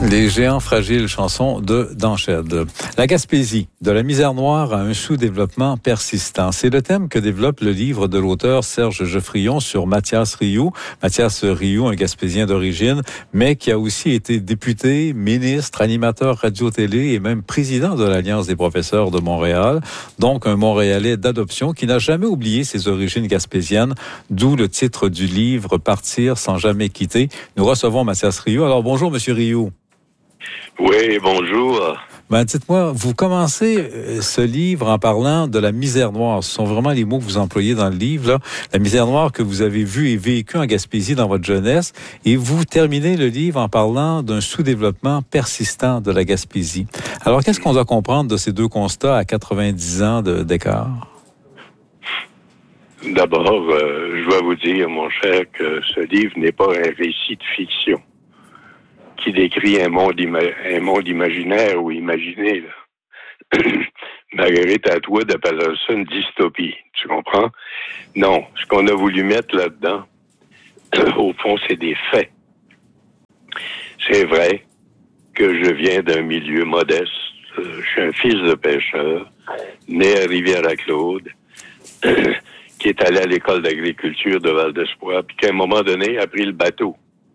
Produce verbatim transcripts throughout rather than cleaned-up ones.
Les géants fragiles, chanson de Danched. La Gaspésie, de la misère noire à un sous-développement persistant. C'est le thème que développe le livre de l'auteur Serge Geoffrion sur Mathias Rioux. Mathias Rioux, un Gaspésien d'origine, mais qui a aussi été député, ministre, animateur radio-télé et même président de l'Alliance des professeurs de Montréal. Donc un Montréalais d'adoption qui n'a jamais oublié ses origines gaspésiennes, d'où le titre du livre « Partir sans jamais quitter ». Nous recevons Mathias Rioux. Alors bonjour, Monsieur Rioux. Oui, bonjour. Ben, dites-moi, vous commencez ce livre en parlant de la misère noire. Ce sont vraiment les mots que vous employez dans le livre, là. La misère noire que vous avez vue et vécue en Gaspésie dans votre jeunesse. Et vous terminez le livre en parlant d'un sous-développement persistant de la Gaspésie. Alors, qu'est-ce qu'on doit comprendre de ces deux constats à quatre-vingt-dix ans de, d'écart? D'abord, euh, je dois vous dire, mon cher, que ce livre n'est pas un récit de fiction qui décrit un monde, ima- un monde imaginaire ou imaginé. Là. Marguerite Atwood appelle ça une dystopie, tu comprends? Non, ce qu'on a voulu mettre là-dedans, au fond, c'est des faits. C'est vrai que je viens d'un milieu modeste. Je suis un fils de pêcheur, né à Rivière-à-Claude, qui est allé à l'école d'agriculture de Val-d'Espoir, puis qu'à un moment donné a pris le bateau.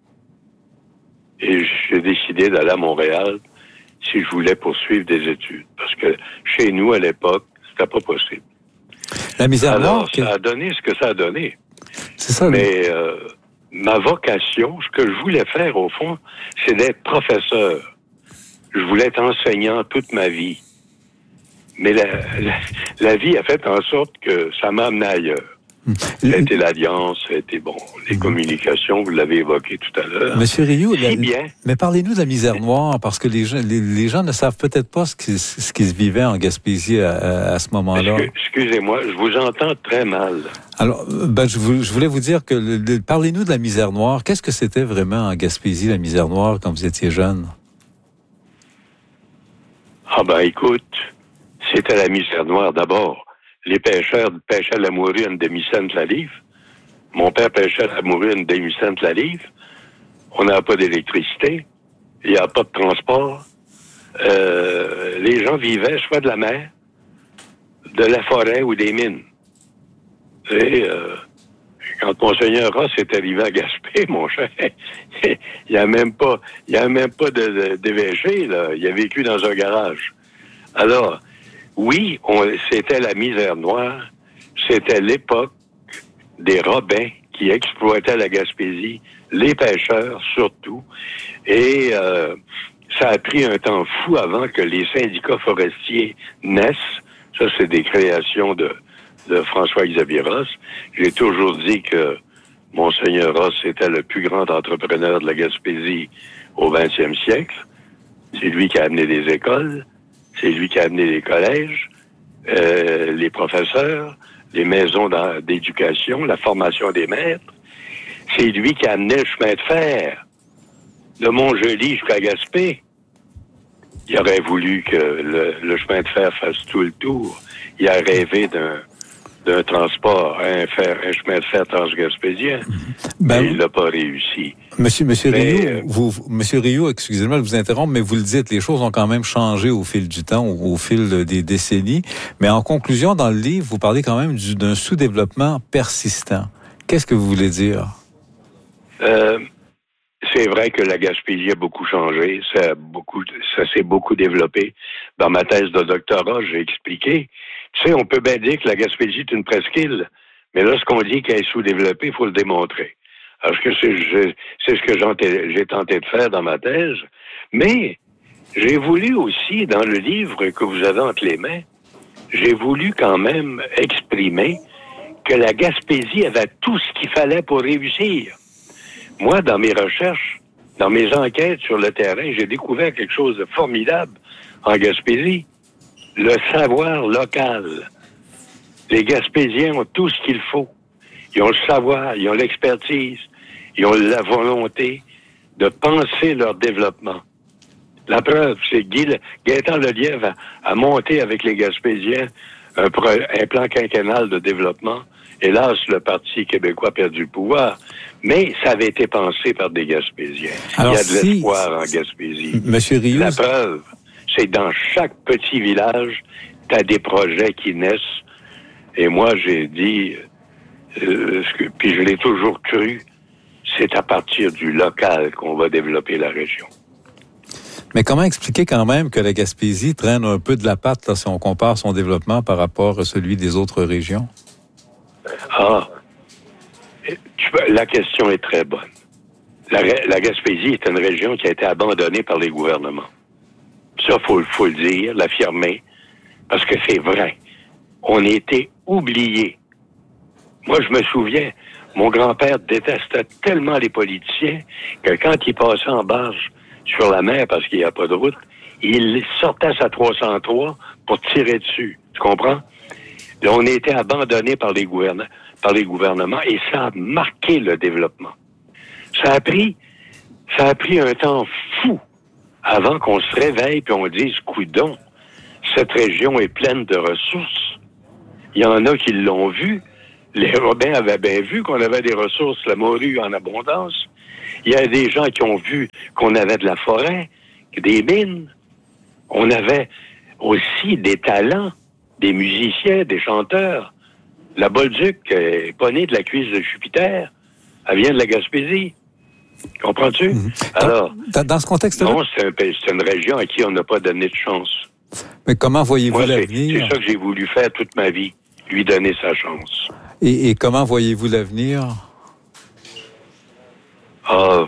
Et j'ai décidé d'aller à Montréal si je voulais poursuivre des études. Parce que chez nous, à l'époque, c'était pas possible. La misère Alors, noire... ça a donné ce que ça a donné. C'est ça. Mais euh, ma vocation, ce que je voulais faire, au fond, c'est d'être professeur. Je voulais être enseignant toute ma vie. Mais la, la, la vie a fait en sorte que ça m'a amené ailleurs. Ça a été l'Alliance, ça a été, bon, les communications, vous l'avez évoqué tout à l'heure. Monsieur Rioux, si bien. Mais parlez-nous de la misère noire, parce que les gens, les, les gens ne savent peut-être pas ce qui, ce qui se vivait en Gaspésie à, à ce moment-là. Excusez-moi, je vous entends très mal. Alors, ben, je, vous, je voulais vous dire que, le, le, parlez-nous de la misère noire. Qu'est-ce que c'était vraiment en Gaspésie, la misère noire, quand vous étiez jeune? Ah ben, écoute, c'était la misère noire d'abord. Les pêcheurs pêchaient la morue à une demi-cent la livre. Mon père pêchait la morue à une demi-cent la livre. On n'a pas d'électricité. Il n'y a pas de transport. Euh, les gens vivaient soit de la mer, de la forêt ou des mines. Et euh, quand Monseigneur Ross est arrivé à Gaspé, mon cher, il n'y a même pas, il y a même pas de, de, d'évêché, là. Il a vécu dans un garage. Alors, oui, on, c'était la misère noire. C'était l'époque des Robins qui exploitaient la Gaspésie, les pêcheurs surtout. Et euh, ça a pris un temps fou avant que les syndicats forestiers naissent. Ça, c'est des créations de, de François-Xavier Ross. J'ai toujours dit que Monseigneur Ross était le plus grand entrepreneur de la Gaspésie au vingtième siècle. C'est lui qui a amené des écoles. C'est lui qui a amené les collèges, euh, les professeurs, les maisons d'éducation, la formation des maîtres. C'est lui qui a amené le chemin de fer de Montjoli jusqu'à Gaspé. Il aurait voulu que le, le chemin de fer fasse tout le tour. Il a rêvé d'un, d'un transport, un, fer, un chemin de fer transgaspésien. Ben, mais il n'a pas réussi. Monsieur, monsieur mais, Rioux, euh, vous, Monsieur Rioux, excusez-moi de vous interrompre, mais vous le dites, les choses ont quand même changé au fil du temps, au, au fil des décennies. Mais en conclusion, dans le livre, vous parlez quand même du, d'un sous-développement persistant. Qu'est-ce que vous voulez dire? Euh, c'est vrai que la Gaspésie a beaucoup changé, ça, a beaucoup, ça s'est beaucoup développé. Dans ma thèse de doctorat, j'ai expliqué. Tu sais, on peut bien dire que la Gaspésie est une presqu'île, mais lorsqu'on dit qu'elle est sous-développée, il faut le démontrer. Alors que c'est, c'est ce que j'ai, j'ai tenté de faire dans ma thèse. Mais j'ai voulu aussi, dans le livre que vous avez entre les mains, j'ai voulu quand même exprimer que la Gaspésie avait tout ce qu'il fallait pour réussir. Moi, dans mes recherches, dans mes enquêtes sur le terrain, j'ai découvert quelque chose de formidable en Gaspésie. Le savoir local. Les Gaspésiens ont tout ce qu'il faut. Ils ont le savoir, ils ont l'expertise, ils ont la volonté de penser leur développement. La preuve, c'est Guy, Gaétan Lelièvre a, a monté avec les Gaspésiens un, pro, un plan quinquennal de développement Hélas, le Parti québécois a perdu le pouvoir, mais ça avait été pensé par des Gaspésiens. Alors, il y a de si, l'espoir en Gaspésie. Monsieur Rioux, la preuve, c'est dans chaque petit village, tu as des projets qui naissent. Et moi, j'ai dit, euh, puis je l'ai toujours cru, c'est à partir du local qu'on va développer la région. Mais comment expliquer quand même que la Gaspésie traîne un peu de la patte là, si on compare son développement par rapport à celui des autres régions? Ah, tu, la question est très bonne. La, la Gaspésie est une région qui a été abandonnée par les gouvernements. Ça, il faut, faut le dire, l'affirmer, parce que c'est vrai. On a été oubliés. Moi, je me souviens, mon grand-père détestait tellement les politiciens que quand il passait en barge sur la mer parce qu'il n'y a pas de route, il sortait sa trois cent trois pour tirer dessus. Tu comprends? Là, on a été abandonnés par les, gouverne- par les gouvernements et ça a marqué le développement. Ça a pris, ça a pris un temps fou avant qu'on se réveille et on dise, coudonc, cette région est pleine de ressources. Il y en a qui l'ont vu. Les Robins avaient bien vu qu'on avait des ressources, la morue en abondance. Il y a des gens qui ont vu qu'on avait de la forêt, des mines. On avait aussi des talents, des musiciens, des chanteurs. La Bolduc est pas née de la cuisse de Jupiter. Elle vient de la Gaspésie. Comprends-tu? Mmh. Alors, dans, dans ce contexte-là... Non, c'est, un, c'est une région à qui on n'a pas donné de chance. Mais comment voyez-vous Moi, l'avenir? C'est, c'est ça que j'ai voulu faire toute ma vie, lui donner sa chance. Et, et comment voyez-vous l'avenir? Ah,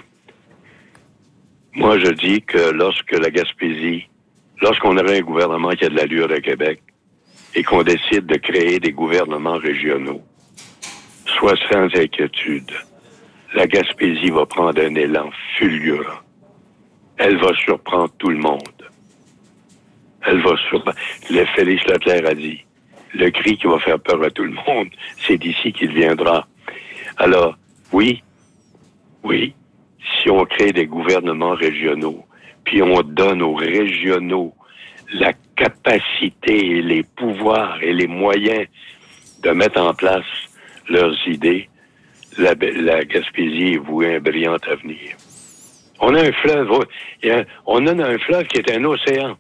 moi, je dis que lorsque la Gaspésie, lorsqu'on aurait un gouvernement qui a de l'allure à Québec et qu'on décide de créer des gouvernements régionaux, soit sans inquiétude, la Gaspésie va prendre un élan fulgurant. Elle va surprendre tout le monde. Elle va surprendre. Le Félix Leclerc a dit, le cri qui va faire peur à tout le monde, c'est d'ici qu'il viendra. Alors, oui, oui, si on crée des gouvernements régionaux, puis on donne aux régionaux la capacité et les pouvoirs et les moyens de mettre en place leurs idées, la, la Gaspésie est vouée à un brillant avenir. On a un fleuve, on a un fleuve qui est un océan.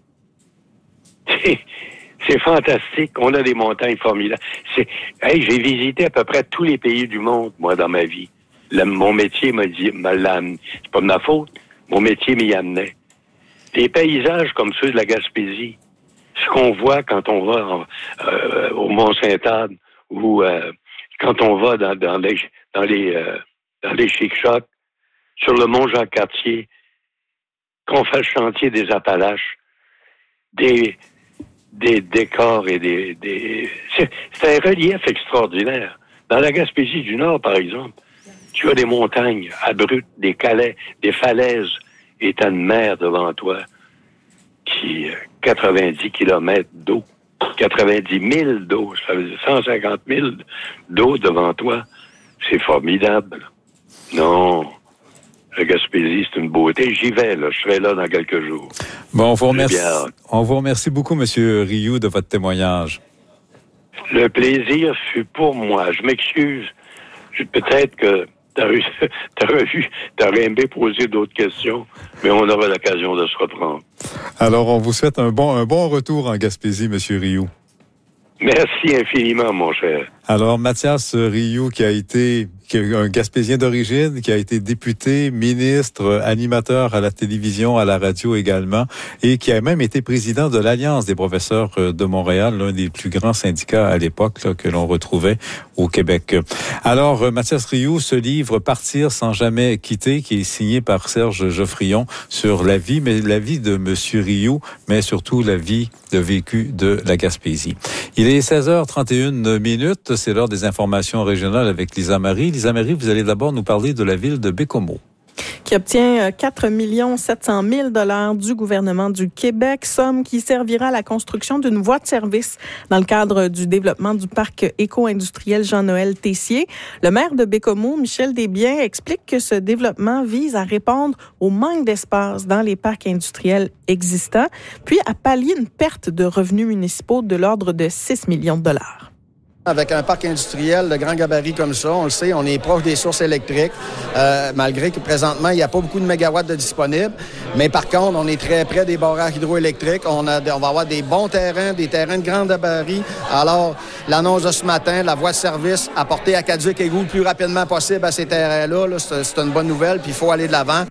C'est, c'est fantastique. On a des montagnes formidables. C'est, hey, j'ai visité à peu près tous les pays du monde, moi, dans ma vie. Le, mon métier m'a dit, m'a l'amené. C'est pas de ma faute. Mon métier m'y amenait. Des paysages comme ceux de la Gaspésie, ce qu'on voit quand on va en, euh, au Mont-Sainte-Anne ou euh, quand on va dans, dans les dans les euh, dans les Chic-Chocs, sur le Mont Jacques-Cartier, qu'on fait le chantier des Appalaches, des des décors et des... des... C'est, c'est un relief extraordinaire. Dans la Gaspésie du Nord, par exemple, tu as des montagnes abruptes, des calais, des falaises, et tu as une mer devant toi qui a quatre-vingt-dix kilomètres d'eau, quatre-vingt-dix mille d'eau, ça veut dire cent cinquante mille d'eau devant toi. C'est formidable. Non... La Gaspésie, c'est une beauté. J'y vais, là. Je serai là dans quelques jours. Bon, on vous remercie, on vous remercie beaucoup, M. Rioux, de votre témoignage. Le plaisir fut pour moi. Je m'excuse. Je, peut-être que t'aurais, t'aurais vu, t'aurais aimé poser d'autres questions, mais on aura l'occasion de se reprendre. Alors, on vous souhaite un bon, un bon retour en Gaspésie, M. Rioux. Merci infiniment, mon cher. Alors, Mathias Rioux, qui a été qui est un Gaspésien d'origine, qui a été député, ministre, animateur à la télévision, à la radio également, et qui a même été président de l'Alliance des professeurs de Montréal, l'un des plus grands syndicats à l'époque là, que l'on retrouvait au Québec. Alors, Mathias Rioux, ce livre « Partir sans jamais quitter », qui est signé par Serge Geoffrion sur la vie, mais la vie de M. Rioux, mais surtout la vie de vécu de la Gaspésie. Il est seize heures trente et une minutes, c'est l'heure des informations régionales avec Lisa Marie. Lisa Marie, vous allez d'abord nous parler de la ville de Bécomo, qui obtient quatre millions sept cent mille dollars du gouvernement du Québec, somme qui servira à la construction d'une voie de service dans le cadre du développement du parc éco-industriel Jean-Noël Tessier. Le maire de Bécomo, Michel Desbiens, explique que ce développement vise à répondre au manque d'espace dans les parcs industriels existants, puis à pallier une perte de revenus municipaux de l'ordre de six millions de dollars. Avec un parc industriel de grand gabarit comme ça, on le sait, on est proche des sources électriques, euh, malgré que présentement, il n'y a pas beaucoup de mégawatts de disponibles. Mais par contre, on est très près des barrages hydroélectriques. On, a, on va avoir des bons terrains, des terrains de grand gabarit. Alors, l'annonce de ce matin, la voie de service apportée à Caduc-Égout le plus rapidement possible à ces terrains-là, là, c'est, c'est une bonne nouvelle, puis il faut aller de l'avant.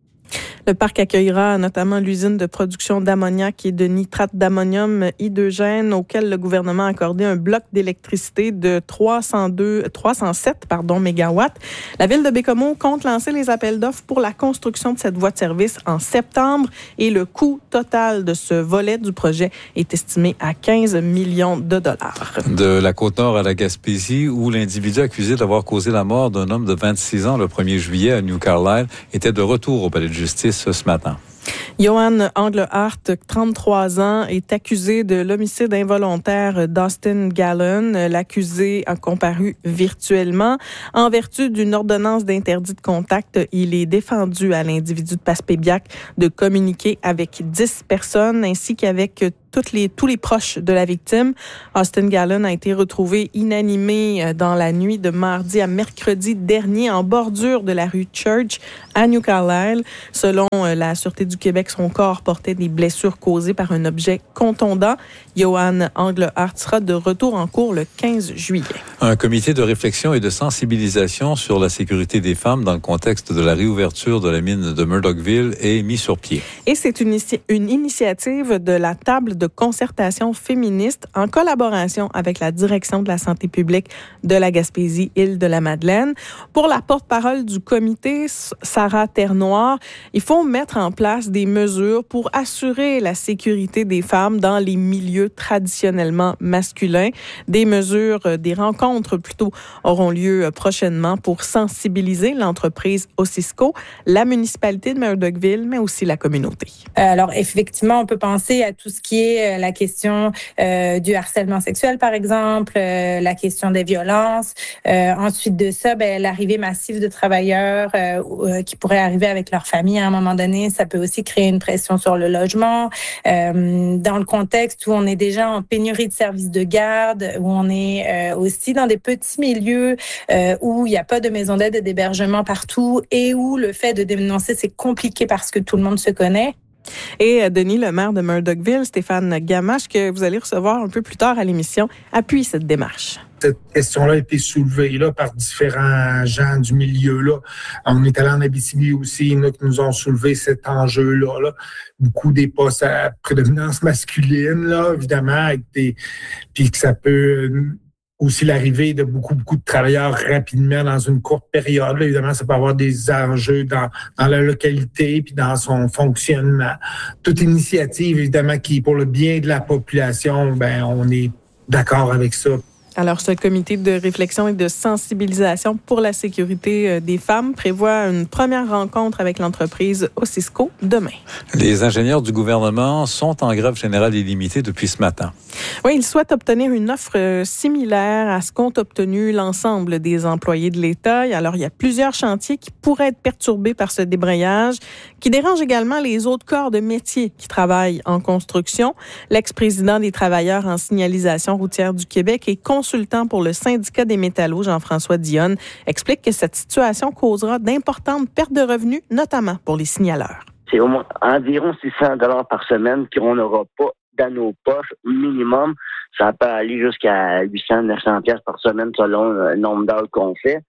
Le parc accueillera notamment l'usine de production d'ammoniac et de nitrate d'ammonium hydrogène auquel le gouvernement a accordé un bloc d'électricité de trois cent deux, trois cent sept pardon, mégawatts. La ville de Baie-Comeau compte lancer les appels d'offres pour la construction de cette voie de service en septembre et le coût total de ce volet du projet est estimé à quinze millions de dollars. De la Côte-Nord à la Gaspésie, où l'individu accusé d'avoir causé la mort d'un homme de vingt-six ans le premier juillet à New Carlisle était de retour au palais de justice ce matin. Johan Englehart, trente-trois ans, est accusé de l'homicide involontaire d'Austin Gallon. L'accusé a comparu virtuellement. En vertu d'une ordonnance d'interdit de contact, il est défendu à l'individu de Passepébiac de communiquer avec dix personnes ainsi qu'avec toutes les, tous les proches de la victime. Austin Gallon a été retrouvé inanimé dans la nuit de mardi à mercredi dernier en bordure de la rue Church à New Carlisle. Selon la Sûreté du Québec, son corps portait des blessures causées par un objet contondant. Johan Englehart sera de retour en cours le quinze juillet. Un comité de réflexion et de sensibilisation sur la sécurité des femmes dans le contexte de la réouverture de la mine de Murdochville est mis sur pied. Et c'est une, une initiative de la table de concertation féministe en collaboration avec la Direction de la santé publique de la Gaspésie, Île-de-la-Madeleine. Pour la porte-parole du comité, Sarah Ternoir, il faut mettre en place des mesures pour assurer la sécurité des femmes dans les milieux traditionnellement masculins. Des mesures, des rencontres plutôt, auront lieu prochainement pour sensibiliser l'entreprise Ossisco, la municipalité de Murdochville, mais aussi la communauté. Alors, effectivement, on peut penser à tout ce qui est la question euh, du harcèlement sexuel, par exemple, euh, la question des violences. Euh, ensuite de ça, ben, l'arrivée massive de travailleurs euh, euh, qui pourraient arriver avec leur famille à un moment donné, ça peut aussi créer une pression sur le logement. Euh, dans le contexte où on est déjà en pénurie de services de garde, où on est euh, aussi dans des petits milieux euh, où il n'y a pas de maison d'aide et d'hébergement partout et où le fait de dénoncer, c'est compliqué parce que tout le monde se connaît. Et Denis, le maire de Murdochville, Stéphane Gamache, que vous allez recevoir un peu plus tard à l'émission, appuie cette démarche. Cette question-là a été soulevée là, par différents gens du milieu. Là. On est allé en Abitibi aussi, là, qui nous ont soulevé cet enjeu-là. Là. Beaucoup des postes à prédominance masculine, là, évidemment, avec des, puis que ça peut aussi l'arrivée de beaucoup, beaucoup de travailleurs rapidement dans une courte période. Là, évidemment, ça peut avoir des enjeux dans, dans la localité puis dans son fonctionnement. Toute initiative, évidemment, qui est pour le bien de la population, ben on est d'accord avec ça. Alors, ce comité de réflexion et de sensibilisation pour la sécurité des femmes prévoit une première rencontre avec l'entreprise Ossisco demain. Les ingénieurs du gouvernement sont en grève générale illimitée depuis ce matin. Oui, ils souhaitent obtenir une offre similaire à ce qu'ont obtenu l'ensemble des employés de l'État. Alors, il y a plusieurs chantiers qui pourraient être perturbés par ce débrayage, qui dérange également les autres corps de métier qui travaillent en construction. L'ex-président des travailleurs en signalisation routière du Québec et consultant pour le syndicat des métallos, Jean-François Dionne, explique que cette situation causera d'importantes pertes de revenus, notamment pour les signaleurs. C'est au moins environ six cents dollars par semaine qu'on n'aura pas dans nos poches minimum. Ça peut aller jusqu'à huit cents, neuf cents piastres par semaine selon le nombre d'heures qu'on fait.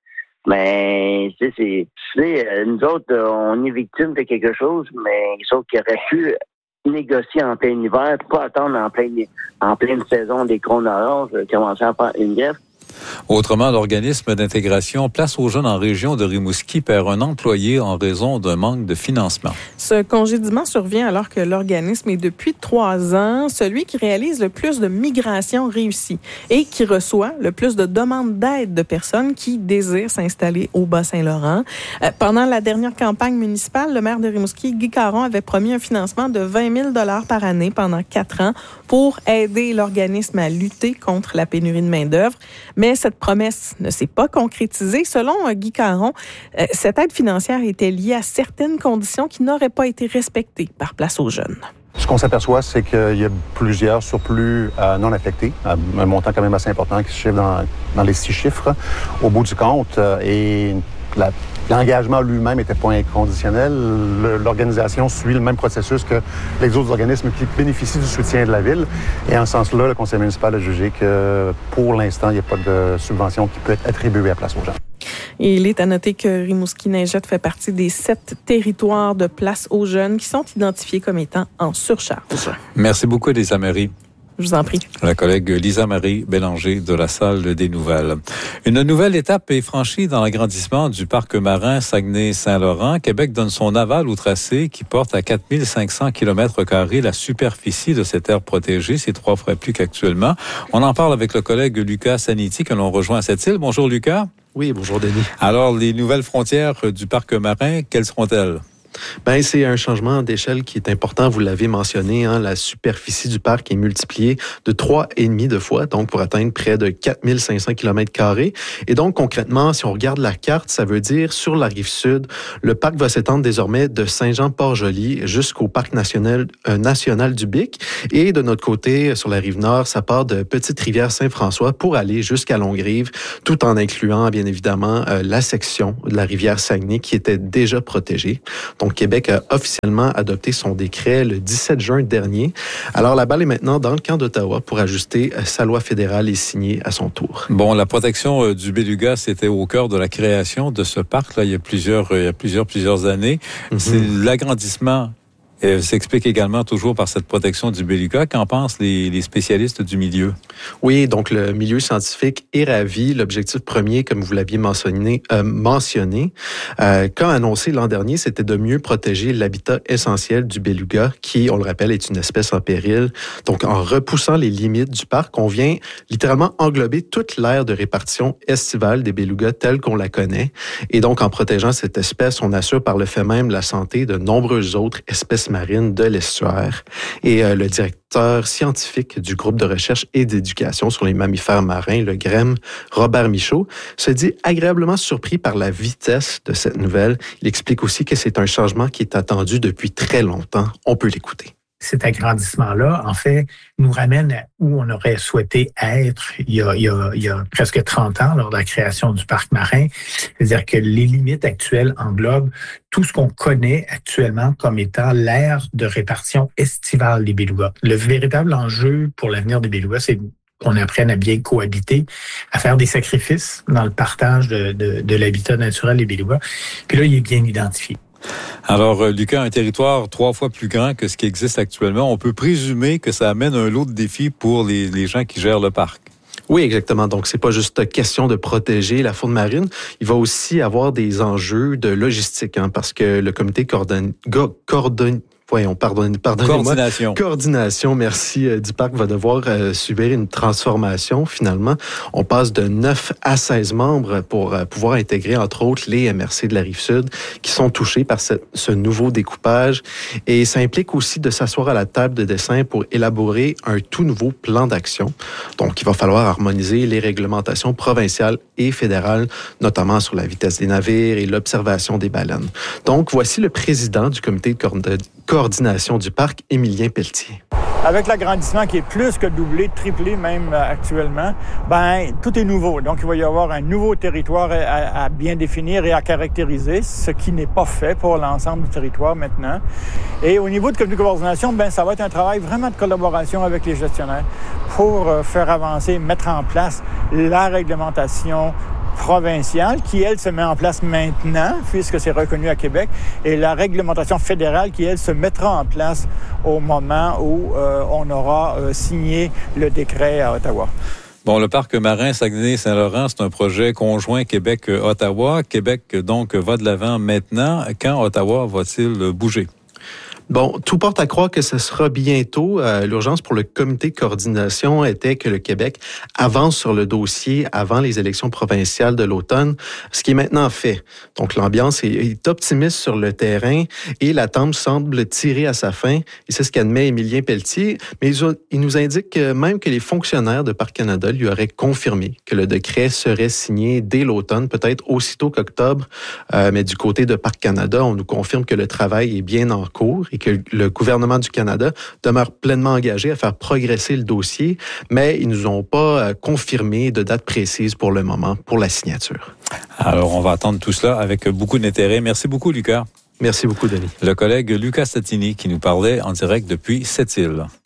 Mais c'est, c'est, c'est nous autres, on est victimes de quelque chose, mais sauf qu'il aurait pu négocier en plein hiver, pas attendre en pleine, en pleine saison des crônes oranges, commencer à faire une grève. Autrement, l'organisme d'intégration Place aux jeunes en région de Rimouski perd un employé en raison d'un manque de financement. Ce congédiement survient alors que l'organisme est depuis trois ans celui qui réalise le plus de migrations réussies et qui reçoit le plus de demandes d'aide de personnes qui désirent s'installer au Bas-Saint-Laurent. Euh, pendant la dernière campagne municipale, le maire de Rimouski, Guy Caron, avait promis un financement de vingt mille dollars par année pendant quatre ans pour aider l'organisme à lutter contre la pénurie de main-d'œuvre. Mais cette promesse ne s'est pas concrétisée. Selon Guy Caron, euh, cette aide financière était liée à certaines conditions qui n'auraient pas été respectées par Place aux jeunes. Ce qu'on s'aperçoit, c'est qu'il y a plusieurs surplus euh, non affectés, euh, un montant quand même assez important qui se chiffre dans, dans les six chiffres au bout du compte. Euh, et la, l'engagement lui-même n'était pas inconditionnel. Le, l'organisation suit le même processus que les autres organismes qui bénéficient du soutien de la Ville. Et en ce sens-là, le conseil municipal a jugé que pour l'instant, il n'y a pas de subvention qui peut être attribuée à Place aux gens. Et il est à noter que Rimouski-Neigette fait partie des sept territoires de Place aux jeunes qui sont identifiés comme étant en surcharge. Merci beaucoup, Lisa Marie. Je vous en prie. La collègue Lisa-Marie Bélanger de la Salle des Nouvelles. Une nouvelle étape est franchie dans l'agrandissement du parc marin Saguenay-Saint-Laurent. Québec donne son aval au tracé qui porte à quatre mille cinq cents kilomètres carrés la superficie de cette aire protégée. C'est trois fois plus qu'actuellement. On en parle avec le collègue Lucas Saniti que l'on rejoint à cette île. Bonjour Lucas. Oui, bonjour Denis. Alors, les nouvelles frontières du parc marin, quelles seront-elles? Ben, c'est un changement d'échelle qui est important. Vous l'avez mentionné, hein, la superficie du parc est multipliée de trois virgule cinq de fois, donc pour atteindre près de quatre mille cinq cents kilomètres carrés. Et donc, concrètement, si on regarde la carte, ça veut dire sur la rive sud, le parc va s'étendre désormais de Saint-Jean-Port-Joli jusqu'au parc national, euh, national du Bic. Et de notre côté, sur la rive nord, ça part de Petite-Rivière-Saint-François pour aller jusqu'à Longrive, tout en incluant, bien évidemment, euh, la section de la rivière Saguenay qui était déjà protégée. Donc, Québec a officiellement adopté son décret le dix-sept juin dernier. Alors, la balle est maintenant dans le camp d'Ottawa pour ajuster sa loi fédérale et signer à son tour. Bon, la protection euh, du beluga, c'était au cœur de la création de ce parc-là il y a plusieurs, euh, il y a plusieurs, plusieurs années. Mm-hmm. C'est l'agrandissement. Elle s'explique également toujours par cette protection du beluga. Qu'en pensent les, les spécialistes du milieu? Oui, donc le milieu scientifique est ravi. L'objectif premier, comme vous l'aviez mentionné, euh, mentionné euh, quand annoncé l'an dernier, c'était de mieux protéger l'habitat essentiel du beluga, qui, on le rappelle, est une espèce en péril. Donc, en repoussant les limites du parc, on vient littéralement englober toute l'aire de répartition estivale des belugas telle qu'on la connaît. Et donc, en protégeant cette espèce, on assure par le fait même la santé de nombreuses autres espèces marine de l'estuaire. Et euh, le directeur scientifique du groupe de recherche et d'éducation sur les mammifères marins, le G R E M, Robert Michaud, se dit agréablement surpris par la vitesse de cette nouvelle. Il explique aussi que c'est un changement qui est attendu depuis très longtemps. On peut l'écouter. Cet agrandissement-là, en fait, nous ramène à où on aurait souhaité être il y a, il y a, il y a presque trente ans, lors de la création du parc marin. C'est-à-dire que les limites actuelles englobent tout ce qu'on connaît actuellement comme étant l'aire de répartition estivale des belugas. Le véritable enjeu pour l'avenir des belugas, c'est qu'on apprenne à bien cohabiter, à faire des sacrifices dans le partage de, de, de l'habitat naturel des belugas. Puis là, il est bien identifié. Alors, Lucas, un territoire trois fois plus grand que ce qui existe actuellement, on peut présumer que ça amène un lot de défis pour les, les gens qui gèrent le parc. Oui, exactement. Donc, c'est pas juste question de protéger la faune marine. Il va aussi avoir des enjeux de logistique, hein, parce que le comité coordonne, coordonne Voyons, pardonnez, pardonnez-moi. Coordination. Coordination, merci, euh, du parc va devoir euh, subir une transformation, finalement. On passe de neuf à seize membres pour euh, pouvoir intégrer, entre autres, les M R C de la Rive-Sud qui sont touchés par cette, ce nouveau découpage. Et ça implique aussi de s'asseoir à la table de dessin pour élaborer un tout nouveau plan d'action. Donc, il va falloir harmoniser les réglementations provinciales et fédérales, notamment sur la vitesse des navires et l'observation des baleines. Donc, voici le président du comité de coordination coordination du parc, Émilien Pelletier. Avec l'agrandissement qui est plus que doublé, triplé même actuellement, ben tout est nouveau. Donc, il va y avoir un nouveau territoire à, à bien définir et à caractériser, ce qui n'est pas fait pour l'ensemble du territoire maintenant. Et au niveau de comité de coordination, ben ça va être un travail vraiment de collaboration avec les gestionnaires pour faire avancer, mettre en place la réglementation provinciale qui, elle, se met en place maintenant, puisque c'est reconnu à Québec, et la réglementation fédérale qui, elle, se mettra en place au moment où euh, on aura euh, signé le décret à Ottawa. Bon, le parc marin Saguenay-Saint-Laurent, c'est un projet conjoint Québec-Ottawa. Québec, donc, va de l'avant maintenant. Quand Ottawa va-t-il bouger? Bon, tout porte à croire que ce sera bientôt. Euh, l'urgence pour le comité de coordination était que le Québec avance sur le dossier avant les élections provinciales de l'automne, ce qui est maintenant fait. Donc, l'ambiance est, est optimiste sur le terrain et l'attente semble tirer à sa fin. Et c'est ce qu'admet Émilien Pelletier. Mais il, il nous indique que même que les fonctionnaires de Parc Canada lui auraient confirmé que le décret serait signé dès l'automne, peut-être aussitôt qu'octobre. Euh, mais du côté de Parc Canada, on nous confirme que le travail est bien en cours et que le gouvernement du Canada demeure pleinement engagé à faire progresser le dossier, mais ils ne nous ont pas confirmé de date précise pour le moment pour la signature. Alors, on va attendre tout cela avec beaucoup d'intérêt. Merci beaucoup, Lucas. Merci beaucoup, Denis. Le collègue Lucas Statini qui nous parlait en direct depuis Sept-Îles.